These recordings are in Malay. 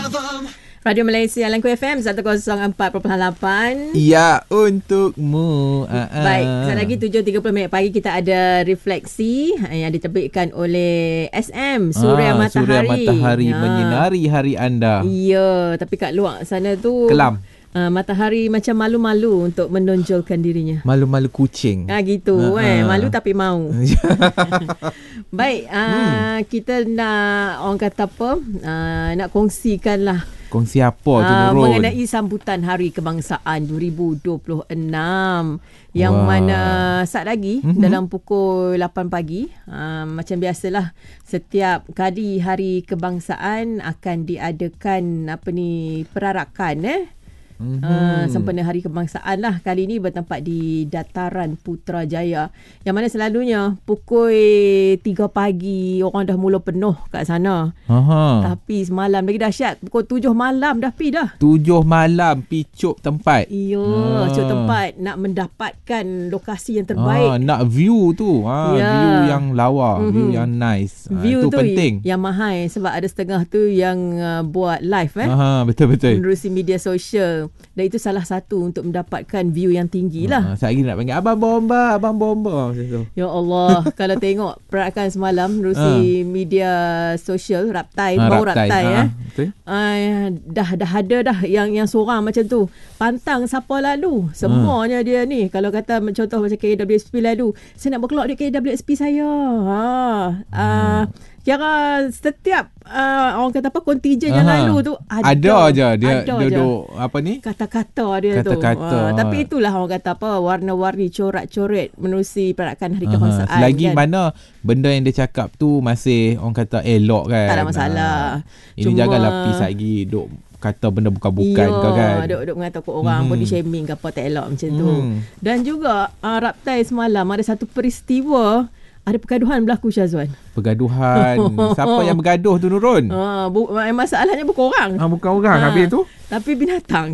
Radio Malaysia Langku FM 104.8. Ya, untukmu. Baik, sekali lagi 7.30 pagi kita ada refleksi yang diterbitkan oleh SM Suria Matahari. Suria Matahari menyinari hari anda. Ya, tapi kat luar sana tu Kelam. Matahari macam malu-malu untuk menonjolkan dirinya. Malu-malu kucing. Gitu malu tapi mau. Baik, kita nak orang kata apa? Nak kongsikan lah. Kongsi apa tu Nurul? Mengenai sambutan Hari Kebangsaan 2026 yang mana saat lagi dalam pukul 8 pagi macam biasalah setiap kali Hari Kebangsaan akan diadakan perarakan sempena Hari Kebangsaan lah. Kali ini bertempat di Dataran Putrajaya yang mana selalunya pukul 3 pagi orang dah mula penuh kat sana. Tapi semalam lagi dahsyat, pukul 7 malam dah pi dah. 7 malam picuk tempat. Cuk tempat nak mendapatkan lokasi yang terbaik. Nak view tu. View yang lawa, view yang nice. View tu penting. Yang mahal sebab ada setengah tu yang buat live betul-betul. menerusi media sosial. Dan itu salah satu untuk mendapatkan view yang tinggi lah. Saya lagi nak panggil Abang Bomba macam tu. Ya Allah, kalau tengok perarakan semalam menerusi media sosial Raptai, betul. Dah ada dah yang seorang macam tu. Pantang siapa lalu. Semuanya dia ni. Kalau kata contoh macam KWSP lalu, saya nak berkelok di KWSP saya. Kira setiap orang kata apa kontijen yang lalu tu ada je dia duduk kata-kata dia kata-kata. Tapi itulah orang kata apa warna-warni corak-coret menerusi perarakan Hari Kebangsaan. Selagi kan? mana benda yang dia cakap tu masih orang kata elok kan. Tak ada masalah. Ini janganlah pergi lagi duk kata benda bukan-bukan kan. Duk mengatakan orang body shaming ke apa tak elok macam tu. Dan juga Raptai semalam ada satu peristiwa. Ada pergaduhan berlaku, Syazwan. Pergaduhan. Siapa yang bergaduh tu, Nurul? Masalahnya bukan orang. Bukan orang. Habis tu? Tapi binatang.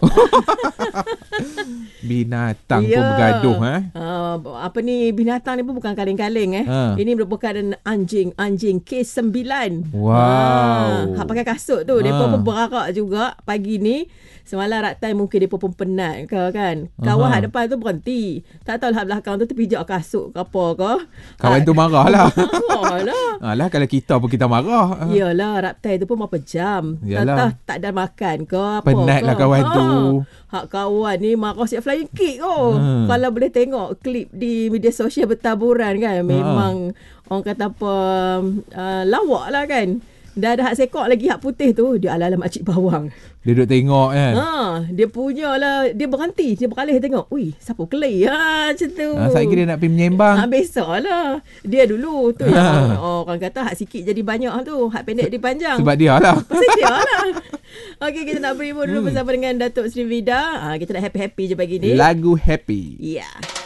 Binatang pun bergaduh. Binatang ni pun bukan kaleng-kaleng. Ini merupakan anjing kes 9. Wow. Hak pakai kasut tu. Mereka pun berarak juga pagi ni. Semalam Raptai mungkin dia pun penat ke kan. Kawan hak depan tu berhenti. Tak tahu hak belakang tu terpijak kasut ke apa ke. Kawan tu marah lah. Marah lah. Alah kalau kita pun kita marah. Yalah, Raptai tu pun berapa jam. Tak ada makan ke apa. Penat lah kawan tu. Hak kawan ni marah siap flying kick Kalau boleh tengok klip di media sosial bertaburan kan. Memang orang kata apa lawak lah kan. Dah ada hak sekok lagi hak putih tu. Dia ala-ala makcik bawang. Dia duduk tengok kan. Dia punya lah. Dia berhenti. Dia beralih tengok. Ui, siapa kelai? Macam tu. Saya kira dia nak pergi menyembang. Besok lah. Dia dulu tu yang orang kata hak sikit jadi banyak tu. Hak pendek jadi panjang. Sebab dia lah. Pasal dia lah. Okey, kita nak beribu dulu bersama dengan Datuk Sri Vida. Kita nak happy-happy je pagi ni. Lagu happy. Ya.